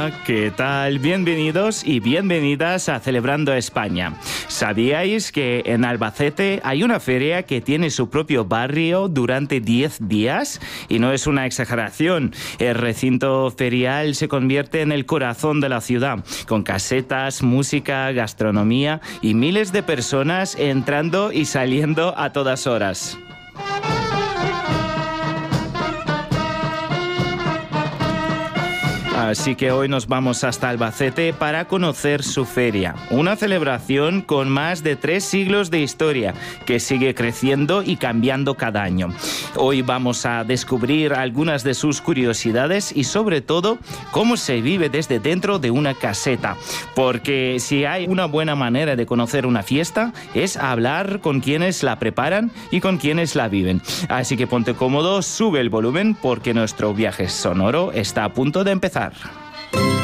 Hola, ¿qué tal? Bienvenidos y bienvenidas a Celebrando España. ¿Sabíais que en Albacete hay una feria que tiene su propio barrio durante 10 días? Y no es una exageración. El recinto ferial se convierte en el corazón de la ciudad, con casetas, música, gastronomía y miles de personas entrando y saliendo a todas horas. Así que hoy nos vamos hasta Albacete para conocer su feria, una celebración con más de 3 siglos de historia que sigue creciendo y cambiando cada año. Hoy vamos a descubrir algunas de sus curiosidades y sobre todo cómo se vive desde dentro de una caseta, porque si hay una buena manera de conocer una fiesta es hablar con quienes la preparan y con quienes la viven. Así que ponte cómodo, sube el volumen porque nuestro viaje sonoro está a punto de empezar.